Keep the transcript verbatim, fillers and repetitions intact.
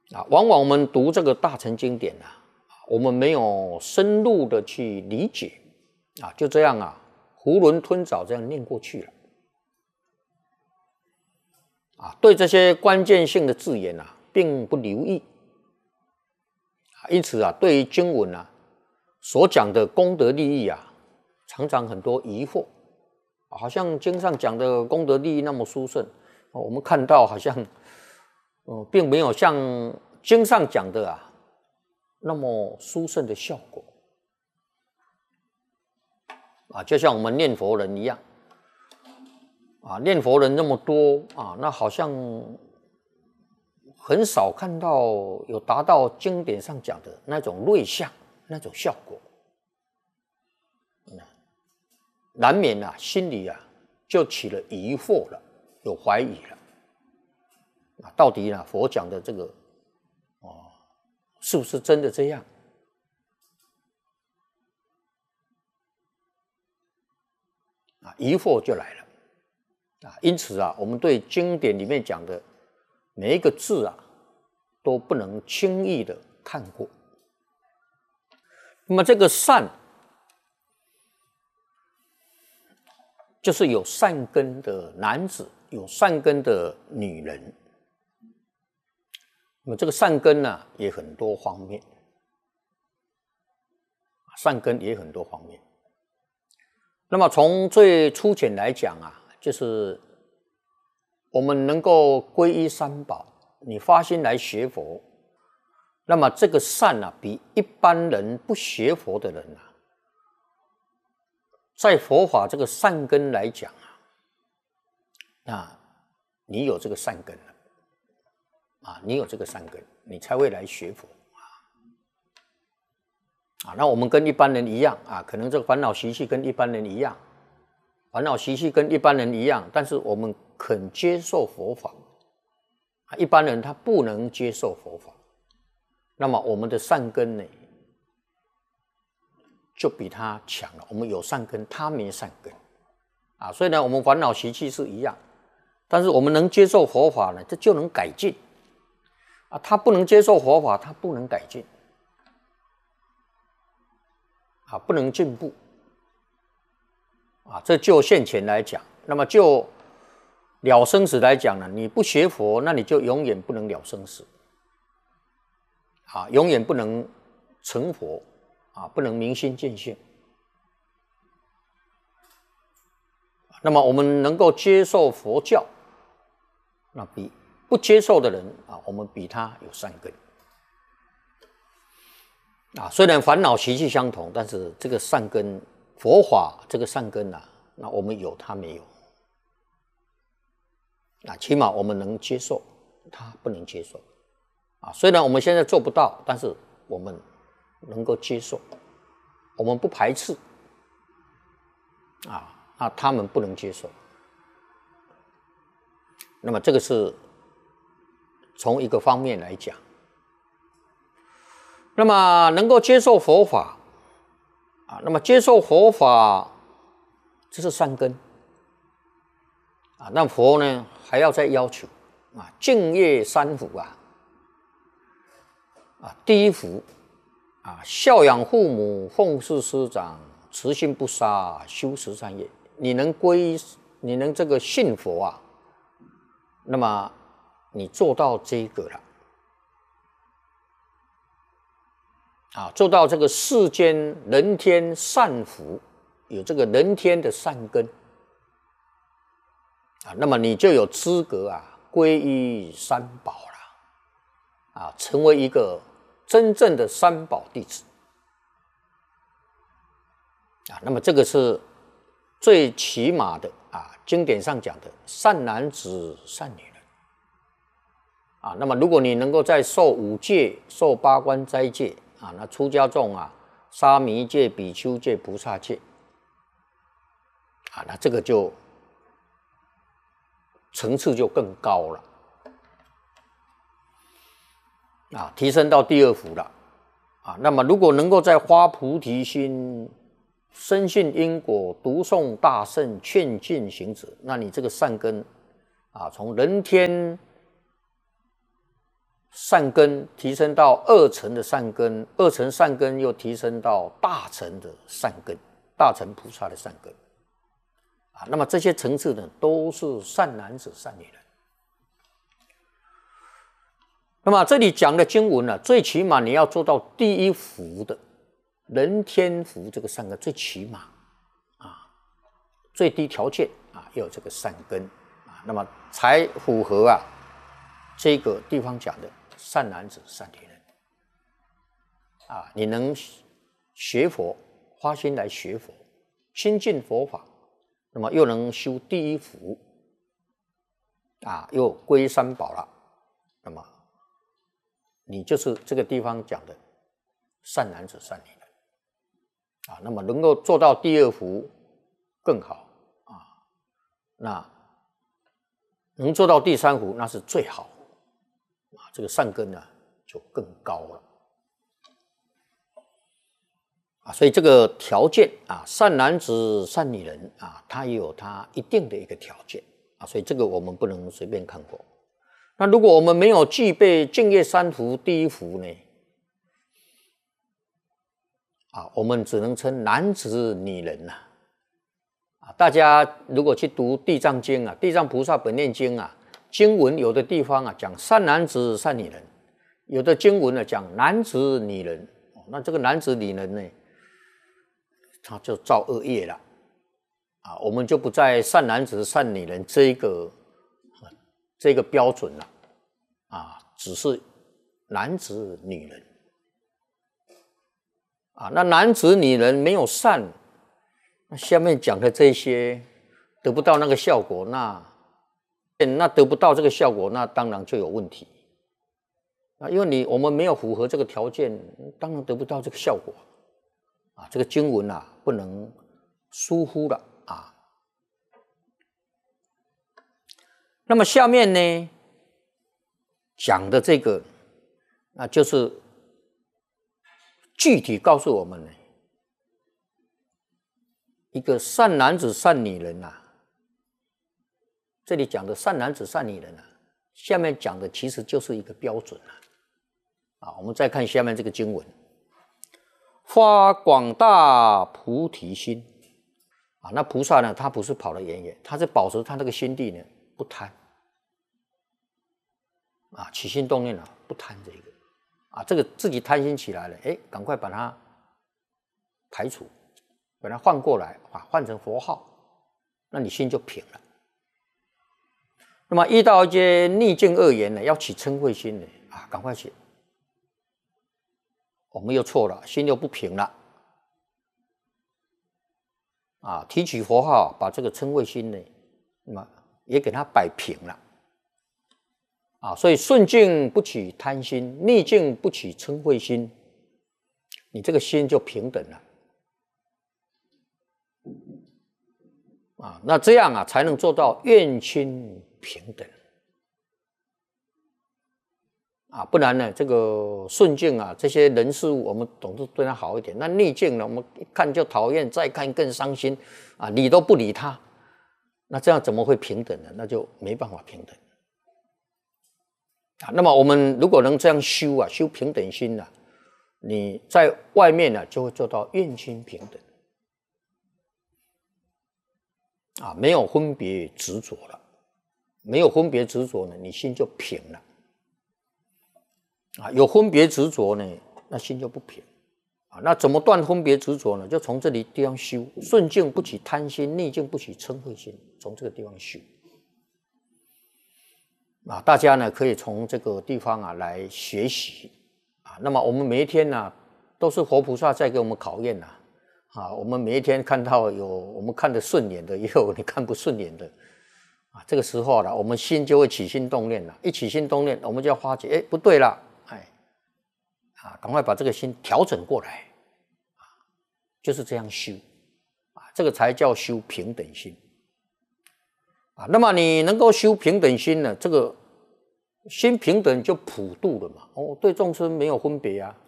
啊，往往我们读这个大乘经典啊，我们没有深入的去理解啊，就这样啊，囫囵吞枣这样念过去了啊，对这些关键性的字眼啊，并不留意啊，因此啊，对于经文啊所讲的功德利益啊，常常很多疑惑，好像经上讲的功德利益那么殊胜，我们看到好像。呃，并没有像经上讲的啊那么殊胜的效果啊，就像我们念佛人一样啊，念佛人那么多啊，那好像很少看到有达到经典上讲的那种瑞相那种效果，难免啊心里啊就起了疑惑了，有怀疑了。到底呢？佛讲的这个哦，是不是真的这样？啊，疑惑就来了啊！因此啊，我们对经典里面讲的每一个字啊，都不能轻易的看过。那么这个善，就是有善根的男子，有善根的女人。那么这个善根呢，也很多方面，善根也很多方面。那么从最粗浅来讲啊，就是我们能够皈依三宝，你发心来学佛，那么这个善啊，比一般人不学佛的人啊，在佛法这个善根来讲啊，那你有这个善根了。啊，你有这个善根，你才会来学佛啊。啊，那我们跟一般人一样啊，可能这个烦恼习气跟一般人一样，烦恼习气跟一般人一样，但是我们肯接受佛法，啊，一般人他不能接受佛法，那么我们的善根呢，就比他强了。我们有善根，他没善根，啊，虽然我们烦恼习气是一样，但是我们能接受佛法呢，这就能改进。啊，他不能接受佛法，他不能改进，啊，不能进步，啊，这就现前来讲，那么就了生死来讲呢，你不学佛，那你就永远不能了生死，啊，永远不能成佛，啊，不能明心见性。那么我们能够接受佛教，那比不接受的人啊，我们比他有善根啊。虽然烦恼习气相同，但是这个善根，佛法这个善根啊，那我们有，他没有啊。起码我们能接受，他不能接受啊。虽然我们现在做不到，但是我们能够接受，我们不排斥啊。那他们不能接受，那么这个是从一个方面来讲，那么能够接受佛法啊，那么接受佛法这是善根啊。那佛呢还要再要求啊，敬业三福啊，啊，第一福啊，孝养父母，奉事师长，慈心不杀，修十善业。你能皈依，你能这个信佛啊，那么你做到这个了啊，做到这个世间人天善福，有这个人天的善根啊，那么你就有资格啊皈依三宝了啊，成为一个真正的三宝弟子啊。那么这个是最起码的啊，经典上讲的善男子、善女人啊。那么如果你能够在受五戒、受八关斋戒啊，那出家众啊，沙弥戒、比丘戒、菩萨戒啊，那这个就层次就更高了啊，提升到第二福了啊。那么如果能够在发菩提心，深信因果，读诵大圣，劝进行止，那你这个善根啊，从人天善根提升到二乘的善根，二乘善根又提升到大乘的善根，大乘菩萨的善根啊。那么这些层次呢，都是善男子、善女人。那么这里讲的经文呢、啊，最起码你要做到第一福的人天福这个善根，最起码啊，最低条件啊，要有这个善根啊，那么才符合啊这个地方讲的善男子、善女人啊。你能学佛，花心来学佛，亲近佛法，那么又能修第一福啊，又归三宝了，那么你就是这个地方讲的善男子、善女人啊。那么能够做到第二福更好啊，那能做到第三福那是最好啊，这个善根呢就更高了啊。所以这个条件啊，善男子、善女人啊，它也有它一定的一个条件啊，所以这个我们不能随便看过。那如果我们没有具备净业三福第一福呢？啊，我们只能称男子女人呐、啊。啊，大家如果去读《地藏经》啊，《地藏菩萨本愿经》啊，经文有的地方啊讲善男子、善女人，有的经文呢讲男子女人。哦，那这个男子女人呢，他就造恶业了啊。我们就不在善男子、善女人这一个。这个标准了啊，只是男子女人啊。那男子女人没有善，那下面讲的这些得不到那个效果，那那得不到这个效果，那当然就有问题啊。因为你我们没有符合这个条件，当然得不到这个效果啊。这个经文啊，不能疏忽了啊。那么下面呢讲的这个，那就是具体告诉我们呢，一个善男子、善女人啊。这里讲的善男子、善女人啊，下面讲的其实就是一个标准啊。啊，我们再看下面这个经文：发广大菩提心啊。那菩萨呢，他不是跑得远远，他是保持他那个心地呢。不贪啊，起心动念啊，不贪这个啊，这个自己贪心起来了，哎，赶快把它排除，把它换过来啊，换成佛号，那你心就平了。那么遇到一些逆境恶缘呢，要起嗔恚心呢啊，赶快起，我们又错了，心又不平了啊，提起佛号，把这个嗔恚心呢，那么也给它摆平了啊。所以顺境不起贪心，逆境不起嗔恚心，你这个心就平等了啊。那这样啊，才能做到愿亲平等啊。不然呢，这个顺境啊，这些人事物我们总是对他好一点，那逆境呢，我们一看就讨厌，再看更伤心啊，理都不理他。那这样怎么会平等呢？那就没办法平等啊。那么我们如果能这样修啊，修平等心啊，你在外面呢、啊、就会做到愿亲平等啊，没有分别执着了，没有分别执着呢，你心就平了啊。有分别执着呢，那心就不平啊。那怎么断分别执着呢？就从这里地方修，顺境不起贪心，逆境不起嗔恚心，从这个地方修啊。大家呢可以从这个地方啊来学习啊。那么我们每一天呢、啊，都是活菩萨在给我们考验呐啊。我们每一天看到有我们看得顺眼的，也有你看不顺眼的啊。这个时候呢，我们心就会起心动念了，一起心动念，我们就要发觉，哎，不对了，哎，啊，赶快把这个心调整过来。就是这样修啊，这个才叫修平等心啊。那么你能够修平等心呢，这个心平等就普度了嘛。哦，对众生没有分别啊，